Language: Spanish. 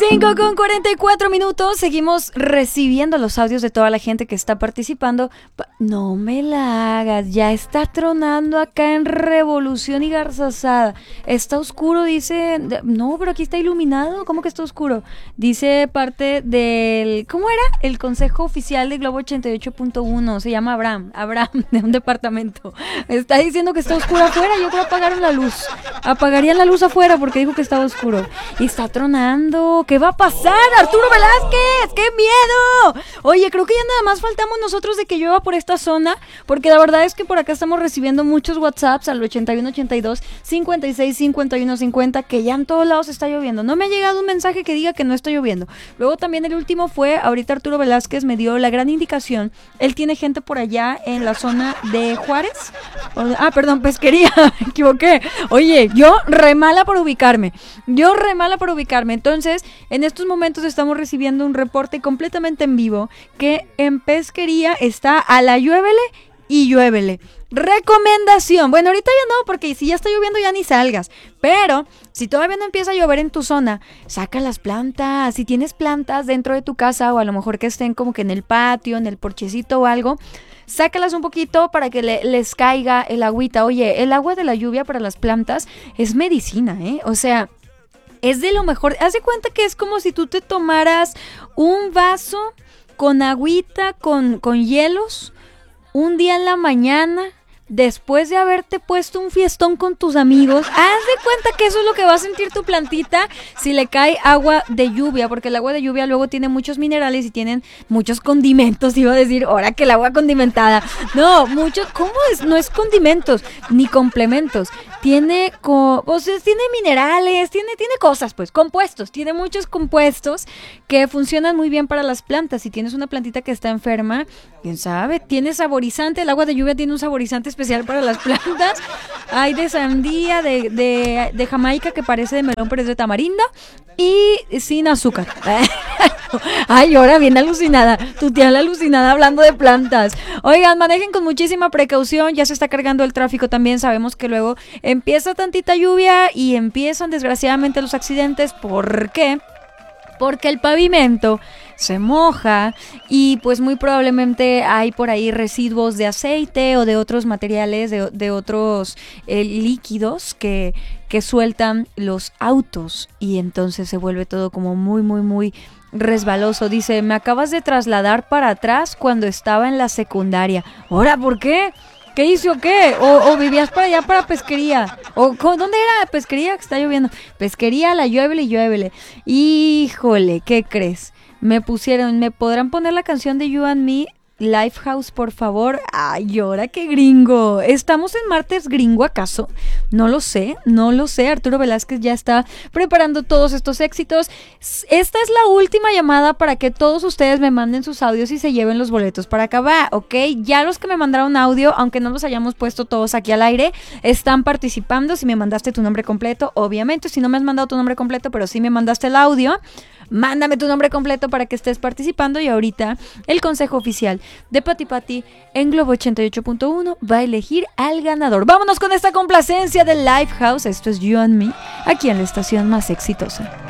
5:44. Seguimos recibiendo los audios de toda la gente que está participando. No me la hagas, ya está tronando acá en Revolución y Garzazada. Está oscuro, dice. No, pero aquí está iluminado. ¿Cómo que está oscuro? Dice parte del... ¿Cómo era? El consejo oficial de Globo 88.1. Se llama Abraham, de un departamento. Está diciendo que está oscuro afuera. Yo creo que apagaron la luz. Apagarían la luz afuera porque dijo que estaba oscuro. Y está tronando. ¿Qué va a pasar, Arturo Velázquez? ¡Qué miedo! Oye, creo que ya nada más faltamos nosotros de que llueva por esta zona, porque la verdad es que por acá estamos recibiendo muchos WhatsApps al 8182 56 51 50, que ya en todos lados está lloviendo. No me ha llegado un mensaje que diga que no está lloviendo. Luego también el último fue, ahorita Arturo Velázquez me dio la gran indicación. Él tiene gente por allá en la zona de Juárez. Pesquería, me equivoqué. Oye, yo re mala por ubicarme. Entonces, en estos momentos estamos recibiendo un reporte completamente en vivo que en Pesquería está a la lluévele y lluévele. Recomendación. Bueno, ahorita ya no, porque si ya está lloviendo ya ni salgas. Pero si todavía no empieza a llover en tu zona, saca las plantas. Si tienes plantas dentro de tu casa, o a lo mejor que estén como que en el patio, en el porchecito o algo, sácalas un poquito para que les caiga el agüita. Oye, el agua de la lluvia para las plantas es medicina, ¿eh? O sea, es de lo mejor. Haz de cuenta que es como si tú te tomaras un vaso con agüita, con hielos, un día en la mañana, después de haberte puesto un fiestón con tus amigos. Haz de cuenta que eso es lo que va a sentir tu plantita si le cae agua de lluvia, porque el agua de lluvia luego tiene muchos minerales y tienen muchos condimentos. Iba a decir, ahora que el agua condimentada. No, muchos, ¿cómo es? No es condimentos, ni complementos. Tiene minerales, tiene cosas, pues, compuestos. Tiene muchos compuestos que funcionan muy bien para las plantas. Si tienes una plantita que está enferma, quién sabe, tiene saborizante. El agua de lluvia tiene un saborizante especial para las plantas. Hay de sandía, de Jamaica, que parece de melón pero es de tamarindo, y sin azúcar. Ay, ahora bien alucinada, tu tía la alucinada hablando de plantas. Oigan, manejen con muchísima precaución, ya se está cargando el tráfico también. Sabemos que luego empieza tantita lluvia y empiezan desgraciadamente los accidentes. ¿Por qué? Porque el pavimento se moja y pues muy probablemente hay por ahí residuos de aceite o de otros materiales, de otros líquidos que sueltan los autos, y entonces se vuelve todo como muy, muy, muy resbaloso. Dice, me acabas de trasladar para atrás cuando estaba en la secundaria. ¿Ahora por qué? ¿Qué hice o qué? ¿O vivías para allá, para Pesquería? ¿Dónde era Pesquería que está lloviendo? Pesquería, la lluévele y lluévele. Híjole, ¿qué crees? Me podrán poner la canción de You and Me, Lifehouse, por favor. Ay, ahora qué gringo. ¿Estamos en martes gringo acaso? No lo sé. Arturo Velázquez ya está preparando todos estos éxitos. Esta es la última llamada para que todos ustedes me manden sus audios y se lleven los boletos para acá, ¿ok? Ya los que me mandaron audio, aunque no los hayamos puesto todos aquí al aire, están participando. Si me mandaste tu nombre completo, obviamente. Si no me has mandado tu nombre completo, pero sí me mandaste el audio, mándame tu nombre completo para que estés participando. Y ahorita el consejo oficial de Pati Pati en Globo 88.1 va a elegir al ganador. Vámonos con esta complacencia de Lifehouse. Esto es You and Me, aquí en la estación más exitosa.